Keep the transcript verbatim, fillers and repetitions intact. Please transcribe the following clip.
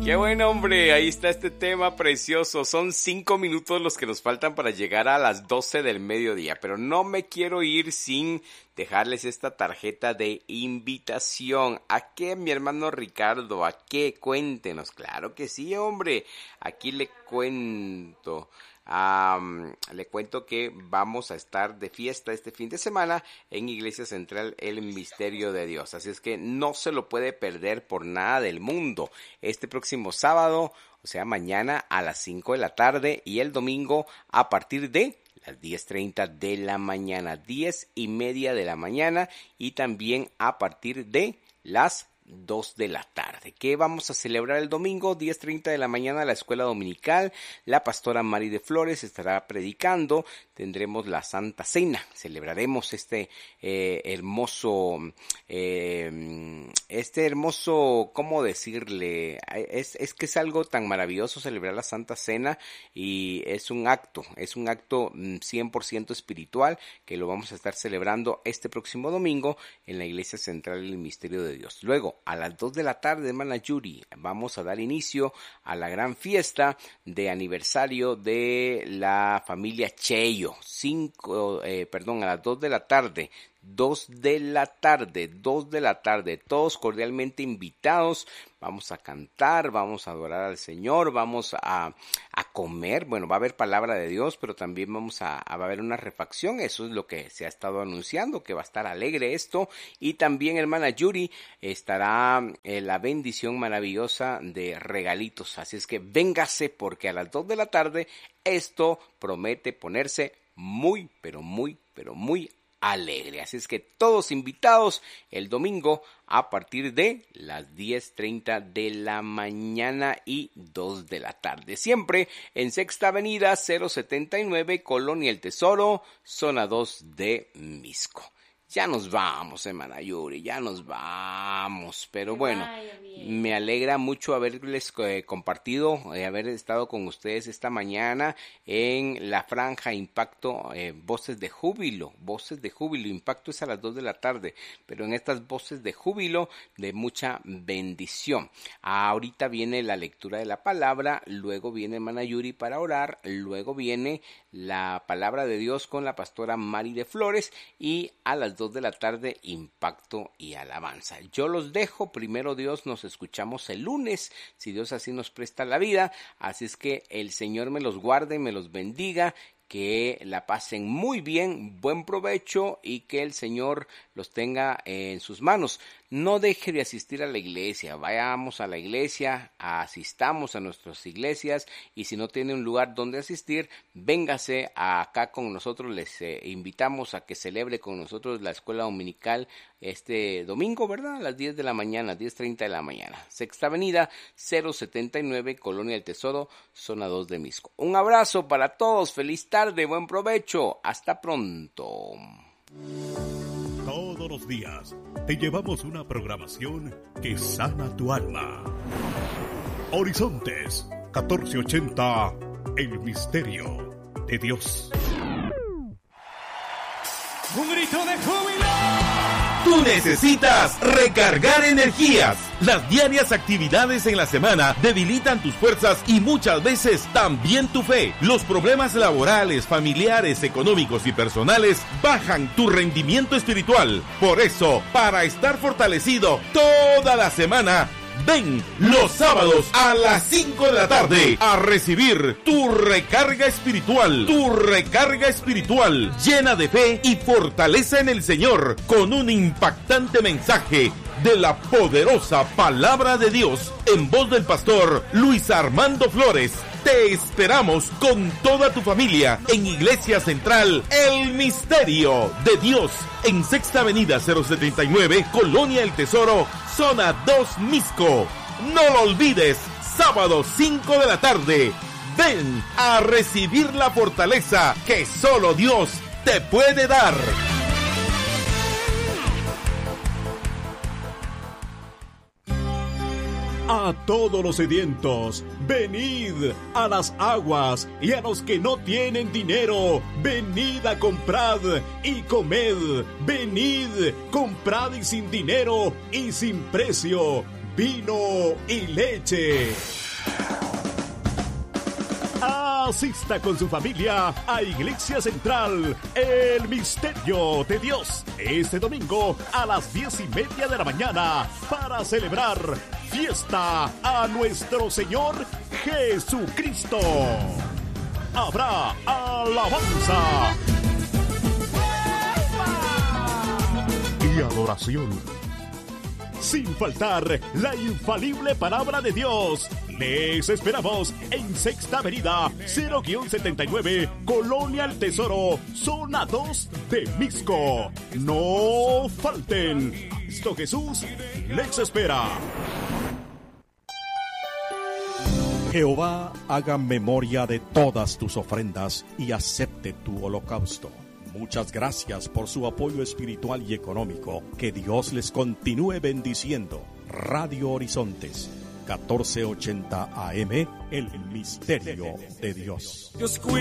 Qué buen hombre, ahí está este tema precioso. Son cinco minutos los que nos faltan para llegar a las doce del mediodía, pero no me quiero ir sin dejarles esta tarjeta de invitación. ¿A qué, mi hermano Ricardo? ¿A qué? Cuéntenos. Claro que sí, hombre. Aquí le cuento. Um, le cuento que vamos a estar de fiesta este fin de semana en Iglesia Central El Misterio de Dios, así es que no se lo puede perder por nada del mundo. Este próximo sábado, o sea mañana a las cinco de la tarde, y el domingo a partir de las diez treinta de la mañana, diez y media de la mañana, y también a partir de las dos de la tarde. ¿Qué vamos a celebrar el domingo? diez treinta de la mañana, la escuela dominical. La pastora Mari de Flores estará predicando. Tendremos la Santa Cena. Celebraremos este eh, hermoso, eh, este hermoso, ¿cómo decirle? Es, es que es algo tan maravilloso celebrar la Santa Cena, y es un acto, es un acto cien por ciento espiritual que lo vamos a estar celebrando este próximo domingo en la Iglesia Central del Misterio de Dios. Luego, a las dos de la tarde, hermana Yuri, vamos a dar inicio a la gran fiesta de aniversario de la familia Cheyo. Cinco, eh, perdón, a las dos de la tarde. Dos de la tarde, dos de la tarde, todos cordialmente invitados. Vamos a cantar, vamos a adorar al Señor, vamos a, a comer. Bueno, va a haber palabra de Dios, pero también vamos a, a va a haber una refacción. Eso es lo que se ha estado anunciando, que va a estar alegre esto. Y también, hermana Yuri, estará eh, la bendición maravillosa de regalitos. Así es que véngase, porque a las dos de la tarde esto promete ponerse muy, pero muy, pero muy alegre. Así es que todos invitados el domingo a partir de las diez treinta de la mañana y dos de la tarde. Siempre en Sexta Avenida cero setenta y nueve, Colonia El Tesoro, zona dos de Misco. Ya nos vamos, hermana Yuri, ya nos vamos, pero bueno, me alegra mucho haberles eh, compartido, eh, haber estado con ustedes esta mañana en la franja Impacto, eh, Voces de Júbilo, Voces de Júbilo. Impacto es a las dos de la tarde, pero en estas Voces de Júbilo de mucha bendición. Ahorita viene la lectura de la palabra, luego viene hermana Yuri para orar, luego viene la palabra de Dios con la pastora Mari de Flores, y a las dos de la tarde Impacto y Alabanza. Yo los dejo, primero Dios, nos escuchamos el lunes, si Dios así nos presta la vida. Así es que el Señor me los guarde, me los bendiga, que la pasen muy bien, buen provecho, y que el Señor los tenga en sus manos. No deje de asistir a la iglesia, vayamos a la iglesia, asistamos a nuestras iglesias, y si no tiene un lugar donde asistir, véngase acá con nosotros. Les eh, invitamos a que celebre con nosotros la escuela dominical este domingo, ¿verdad? A las diez de la mañana, diez treinta de la mañana. Sexta Avenida cero setenta y nueve, Colonia El Tesoro, zona dos de Misco. Un abrazo para todos, feliz tarde, buen provecho, hasta pronto. Todos los días te llevamos una programación que sana tu alma. Horizontes catorce ochenta, El Misterio de Dios. Un grito de júbilo. Tú necesitas recargar energías. Las diarias actividades en la semana debilitan tus fuerzas y muchas veces también tu fe. Los problemas laborales, familiares, económicos y personales bajan tu rendimiento espiritual. Por eso, para estar fortalecido toda la semana, ven los sábados a las cinco de la tarde a recibir tu recarga espiritual, tu recarga espiritual llena de fe y fortaleza en el Señor, con un impactante mensaje de la poderosa palabra de Dios en voz del pastor Luis Armando Flores. Te esperamos con toda tu familia en Iglesia Central El Misterio de Dios, en Sexta Avenida cero setenta y nueve, Colonia El Tesoro, zona dos Misco. No lo olvides, sábado cinco de la tarde. Ven a recibir la fortaleza que solo Dios te puede dar. A todos los sedientos, venid a las aguas, y a los que no tienen dinero, venid a comprad y comed. Venid, comprad y sin dinero y sin precio. vino y leche. Asista con su familia a Iglesia Central, el Misterio de Dios, este domingo a las diez y media de la mañana para celebrar fiesta a nuestro Señor Jesucristo. Habrá alabanza y adoración. Sin faltar la infalible palabra de Dios. Les esperamos en Sexta Avenida cero setenta y nueve, Colonia El Tesoro, Zona dos de Mixco. No falten. Cristo Jesús les espera. Jehová haga memoria de todas tus ofrendas y acepte tu holocausto. Muchas gracias por su apoyo espiritual y económico. Que Dios les continúe bendiciendo. Radio Horizontes, catorce ochenta A M, el misterio de Dios. Dios cuida.